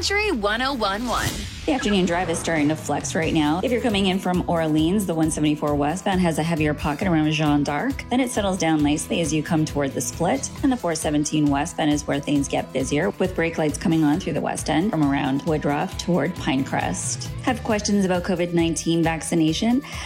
Country 1011. The afternoon drive is starting to flex right now. If you're coming in from Orleans, the 174 westbound has a heavier pocket around Jeanne d'Arc. Then it settles down nicely as you come toward the split. And the 417 westbound is where things get busier, with brake lights coming on through the west end from around Woodruff toward Pinecrest. Have questions about COVID-19 vaccination?